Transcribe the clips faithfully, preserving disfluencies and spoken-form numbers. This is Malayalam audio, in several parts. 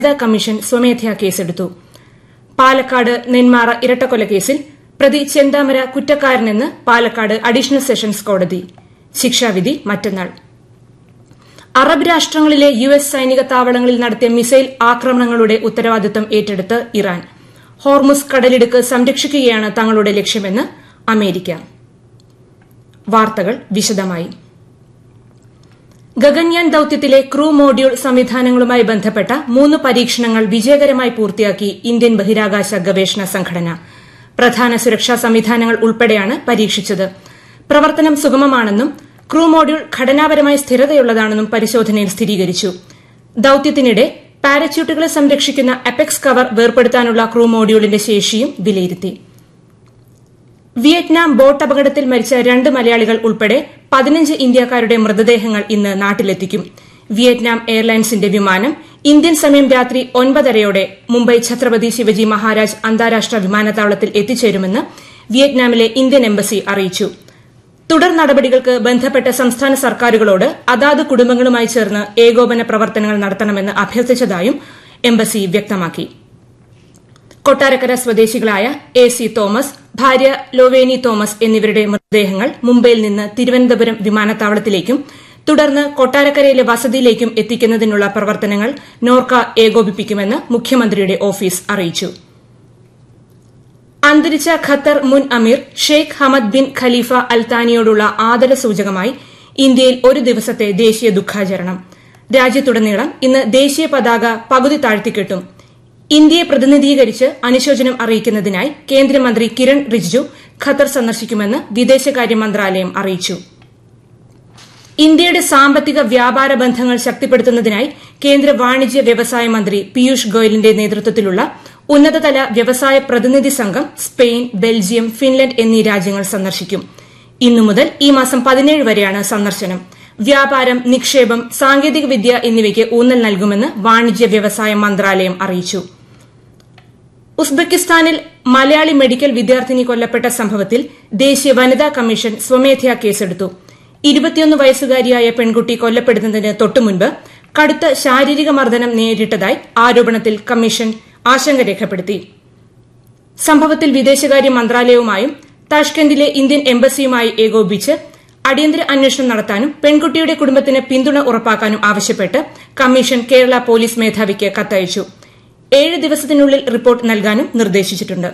വനിതാ കമ്മീഷൻ സ്വമേധയാ കേസെടുത്തു. പാലക്കാട് നെന്മാറ ഇരട്ടക്കൊലക്കേസിൽ പ്രതി ചെന്താമര കുറ്റക്കാരനെന്ന് പാലക്കാട് അഡീഷണൽ സെഷൻസ് കോടതി. ശിക്ഷാവിധി മറ്റന്നാൾ. അറബ് രാഷ്ട്രങ്ങളിലെ യു എസ് സൈനിക താവളങ്ങളിൽ നടത്തിയ മിസൈൽ ആക്രമണങ്ങളുടെ ഉത്തരവാദിത്തം ഏറ്റെടുത്ത് ഇറാൻ. ഹോർമുസ് കടലിടുക്ക് സംരക്ഷിക്കുകയാണ് തങ്ങളുടെ ലക്ഷ്യമെന്ന് അമേരിക്ക. വാർത്തകൾ വിശദമായി. ഗഗൻയാൻ ദൌത്യത്തിലെ ക്രൂ മോഡ്യൂൾ സംവിധാനങ്ങളുമായി ബന്ധപ്പെട്ട മൂന്ന് പരീക്ഷണങ്ങൾ വിജയകരമായി പൂർത്തിയാക്കി ഇന്ത്യൻ ബഹിരാകാശ ഗവേഷണ സംഘടന. പ്രധാന സുരക്ഷാ സംവിധാനങ്ങൾ ഉൾപ്പെടെയാണ് പരീക്ഷിച്ചത്. പ്രവർത്തനം സുഗമമാണെന്നും ക്രൂ മോഡ്യൂൾ ഘടനാപരമായി സ്ഥിരതയുള്ളതാണെന്നും പരിശോധനയിൽ സ്ഥിരീകരിച്ചു. ദൌത്യത്തിനിടെ പാരച്യൂട്ടുകളെ സംരക്ഷിക്കുന്ന അപെക്സ് കവർ വേർപെടുത്താനുള്ള ക്രൂ മോഡ്യൂളിന്റെ ശേഷിയും വിലയിരുത്തി. വിയറ്റ്നാം ബോട്ട് അപകടത്തിൽ മരിച്ച രണ്ട് മലയാളികൾ ഉൾപ്പെടെ പതിനഞ്ച് ഇന്ത്യക്കാരുടെ മൃതദേഹങ്ങൾ ഇന്ന് നാട്ടിലെത്തിക്കും. വിയറ്റ്നാം എയർലൈൻസിന്റെ വിമാനം ഇന്ത്യൻ സമയം രാത്രി ഒൻപതരയോടെ മുംബൈ ഛത്രപതി ശിവജി മഹാരാജ് അന്താരാഷ്ട്ര വിമാനത്താവളത്തിൽ എത്തിച്ചേരുമെന്ന് വിയറ്റ്നാമിലെ ഇന്ത്യൻ എംബസി അറിയിച്ചു. തുടർ നടപടികൾക്ക് ബന്ധപ്പെട്ട സംസ്ഥാന സർക്കാരുകളോട് അതാത് കുടുംബങ്ങളുമായി ചേർന്ന് ഏകോപന പ്രവർത്തനങ്ങൾ നടത്തണമെന്ന് അഭ്യർത്ഥിച്ചതായും എംബസി വ്യക്തമാക്കി. കൊട്ടാരക്കര സ്വദേശികളായ എ സി തോമസ്, ഭാര്യ ലോവേനി തോമസ് എന്നിവരുടെ മൃതദേഹങ്ങൾ മുംബൈയിൽ നിന്ന് തിരുവനന്തപുരം വിമാനത്താവളത്തിലേക്കും തുടർന്ന് കൊട്ടാരക്കരയിലെ വസതിയിലേക്കും എത്തിക്കുന്നതിനുള്ള പ്രവർത്തനങ്ങൾ നോർക്ക ഏകോപിപ്പിക്കുമെന്ന് മുഖ്യമന്ത്രിയുടെ ഓഫീസ് അറിയിച്ചു. അന്തരിച്ച ഖത്തർ മുൻ അമീർ ഷെയ്ഖ് ഹമദ് ബിൻ ഖലീഫ അൽത്താനിയോടുള്ള ആദരസൂചകമായി ഇന്ത്യയിൽ ഒരു ദിവസത്തെ ദേശീയ ദുഃഖാചരണം. രാജ്യത്തുടനീളം ഇന്ന് ദേശീയ പതാക പകുതി താഴ്ത്തിക്കെട്ടും. ഇന്ത്യയെ പ്രതിനിധീകരിച്ച് അനുശോചനം അറിയിക്കുന്നതിനായി കേന്ദ്രമന്ത്രി കിരൺ റിജിജു ഖത്തർ സന്ദർശിക്കുമെന്ന് വിദേശകാര്യ മന്ത്രാലയം അറിയിച്ചു. ഇന്ത്യയുടെ സാമ്പത്തിക വ്യാപാര ബന്ധങ്ങൾ ശക്തിപ്പെടുത്തുന്നതിനായി കേന്ദ്ര വാണിജ്യ വ്യവസായ മന്ത്രി പീയൂഷ് ഗോയലിന്റെ നേതൃത്വത്തിലുള്ള ഉന്നതതല വ്യവസായ പ്രതിനിധി സംഘം സ്പെയിൻ, ബെൽജിയം, ഫിൻലൻഡ് എന്നീ രാജ്യങ്ങൾ സന്ദർശിക്കും. ഇന്നു മുതൽ ഈ മാസം പതിനേഴ് വരെയാണ് സന്ദർശനം. വ്യാപാരം, നിക്ഷേപം, സാങ്കേതികവിദ്യ എന്നിവയ്ക്ക് ഊന്നൽ നൽകുമെന്ന് വാണിജ്യ വ്യവസായ മന്ത്രാലയം അറിയിച്ചു. ഉസ്ബെക്കിസ്ഥാനിൽ മലയാളി മെഡിക്കൽ വിദ്യാർത്ഥിനി കൊല്ലപ്പെട്ട സംഭവത്തിൽ ദേശീയ വനിതാ കമ്മീഷൻ സ്വമേധയാ കേസെടുത്തു. ഇരുപത്തിയൊന്ന് വയസ്സുകാരിയായ പെൺകുട്ടി കൊല്ലപ്പെടുന്നതിന് തൊട്ടുമുൻപ് കടുത്ത ശാരീരിക മർദ്ദനം നേരിട്ടതായി ആരോപണത്തിൽ കമ്മീഷൻ ആശങ്ക രേഖപ്പെടുത്തി. സംഭവത്തിൽ വിദേശകാര്യ മന്ത്രാലയവുമായും താഷ്കന്റിലെ ഇന്ത്യൻ എംബസിയുമായി ഏകോപിപ്പിച്ച് അടിയന്തര അന്വേഷണം നടത്താനും പെൺകുട്ടിയുടെ കുടുംബത്തിന് പിന്തുണ ഉറപ്പാക്കാനും ആവശ്യപ്പെട്ട് കമ്മീഷൻ കേരള പോലീസ് മേധാവിക്ക് കത്തയച്ചു. ഏഴ് ദിവസത്തിനുള്ളിൽ റിപ്പോർട്ട് നൽകാനും നിർദ്ദേശിച്ചിട്ടുണ്ട്.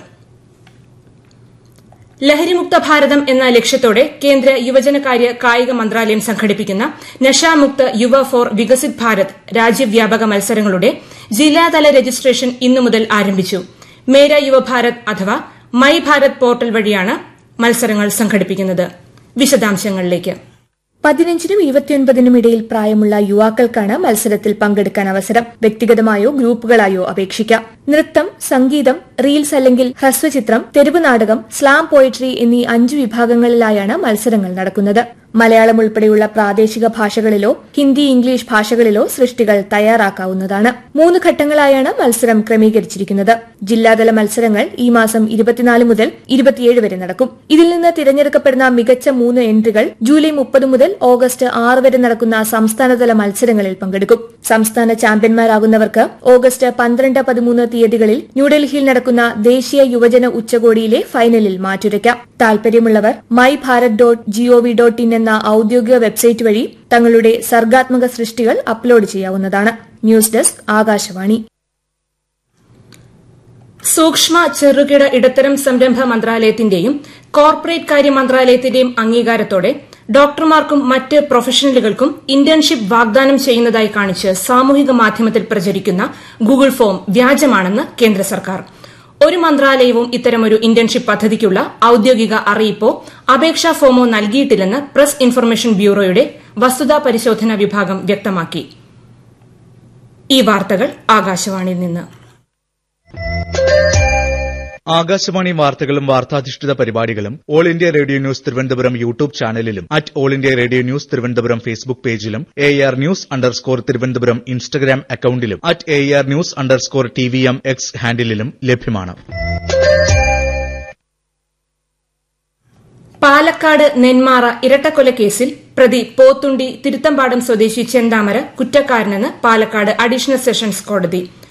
ലഹരിമുക്ത ഭാരതം എന്ന ലക്ഷ്യത്തോടെ കേന്ദ്ര യുവജനകാര്യ കായിക മന്ത്രാലയം സംഘടിപ്പിക്കുന്ന നഷാമുക്ത് യുവ ഫോർ വികസിത് ഭാരത് രാജ്യവ്യാപക മത്സരങ്ങളുടെ ജില്ലാതല രജിസ്ട്രേഷൻ ഇന്നു മുതൽ ആരംഭിച്ചു. മേര യുവഭാരത് അഥവാ മൈ ഭാരത് പോർട്ടൽ വഴിയാണ് മത്സരങ്ങൾ സംഘടിപ്പിക്കുന്നത്. വിശദാംശങ്ങളിലേക്ക്. പതിനഞ്ചിനും ഇരുപത്തിയൊൻപതിനും ഇടയിൽ പ്രായമുള്ള യുവാക്കൾക്കാണ് മത്സരത്തിൽ പങ്കെടുക്കാൻ അവസരം. വ്യക്തിഗതമായോ ഗ്രൂപ്പുകളായോ അപേക്ഷിക്കാം. നൃത്തം, സംഗീതം, റീൽസ് അല്ലെങ്കിൽ ഹ്രസ്വചിത്രം, തെരുവ് നാടകം, സ്ലാം പോയട്രി എന്നീ അഞ്ചു വിഭാഗങ്ങളിലായാണ് മത്സരങ്ങൾ നടക്കുന്നത്. മലയാളം ഉൾപ്പെടെയുള്ള പ്രാദേശിക ഭാഷകളിലോ ഹിന്ദി, ഇംഗ്ലീഷ് ഭാഷകളിലോ സൃഷ്ടികൾ തയ്യാറാക്കാവുന്നതാണ്. മൂന്ന് ഘട്ടങ്ങളായാണ് മത്സരം ക്രമീകരിച്ചിരിക്കുന്നത്. ജില്ലാതല മത്സരങ്ങൾ ഈ മാസം ഇരുപത്തിനാല് മുതൽ ഇരുപത്തിയേഴ് വരെ നടക്കും. ഇതിൽ നിന്ന് തിരഞ്ഞെടുക്കപ്പെടുന്ന മികച്ച മൂന്ന് എൻട്രികൾ ജൂലൈ മുപ്പത് മുതൽ ഓഗസ്റ്റ് ആറ് വരെ നടക്കുന്ന സംസ്ഥാനതല മത്സരങ്ങളിൽ പങ്കെടുക്കും. സംസ്ഥാന ചാമ്പ്യന്മാരാകുന്നവർക്ക് ഓഗസ്റ്റ് പന്ത്രണ്ട് പതിമൂന്ന് തീയതികളിൽ ന്യൂഡൽഹിയിൽ നടക്കുന്ന ദേശീയ യുവജന ഉച്ചകോടിയിലെ ഫൈനലിൽ മാറ്റുരയ്ക്കാം. താൽപര്യമുള്ളവർ my Bharat dot G O V dot in എന്ന ഔദ്യോഗിക വെബ്സൈറ്റ് വഴി തങ്ങളുടെ സർഗാത്മക സൃഷ്ടികൾ അപ്ലോഡ് ചെയ്യാവുന്നതാണ്. News desk, Akashvani. സൂക്ഷ്മ ചെറുകിട ഇടത്തരം സംരംഭ മന്ത്രാലയത്തിന്റെയും കോർപ്പറേറ്റ് കാര്യ മന്ത്രാലയത്തിന്റെയും അംഗീകാരത്തോടെ ഡോക്ടർമാർക്കും മറ്റ് പ്രൊഫഷണലുകൾക്കും ഇന്റേൺഷിപ്പ് വാഗ്ദാനം ചെയ്യുന്നതായി കാണിച്ച് സാമൂഹിക മാധ്യമത്തിൽ പ്രചരിക്കുന്ന ഗൂഗിൾ ഫോം വ്യാജമാണെന്ന് കേന്ദ്ര സർക്കാർ. ഒരു മന്ത്രാലയവും ഇത്തരമൊരു ഇന്റേൺഷിപ്പ് പദ്ധതിക്കുള്ള ഔദ്യോഗിക അറിയിപ്പോ അപേക്ഷാ ഫോമോ നൽകിയിട്ടില്ലെന്ന് പ്രസ് ഇൻഫർമേഷൻ ബ്യൂറോയുടെ വസ്തുതാ പരിശോധന വിഭാഗം വ്യക്തമാക്കി. ഈ വാർത്തകൾ ആകാശവാണിയിൽ നിന്ന്. ആകാശവാണി വാർത്തകളും വാർത്താധിഷ്ഠിത പരിപാടികളും all India radio news Thiruvananthapuram YouTube ചാനലിലും at all India radio news Thiruvananthapuram Facebook പേജിലും A R news underscore Thiruvananthapuram Instagram അക്കൌണ്ടിലും at A R news underscore T V M X ഹാൻഡിലും ലഭ്യമാണ്. പാലക്കാട് നെന്മാറ ഇരട്ടക്കൊലക്കേസിൽ പ്രതി പോത്തുണ്ടി തിരുത്തമ്പാടം സ്വദേശി ചെന്താമര കുറ്റക്കാരനെന്ന് പാലക്കാട് അഡീഷണൽ സെഷൻസ് കോടതി.